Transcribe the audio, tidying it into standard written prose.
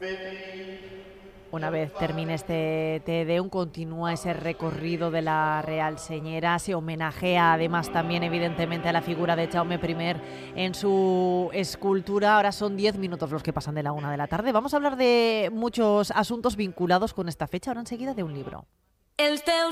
Una vez termine este Te Deum, continúa ese recorrido de la Real Señera. Se homenajea además también evidentemente a la figura de Jaume I en su escultura. Ahora son 10 minutos los que pasan de la 1 de la tarde. Vamos a hablar de muchos asuntos vinculados con esta fecha. Ahora enseguida de un libro.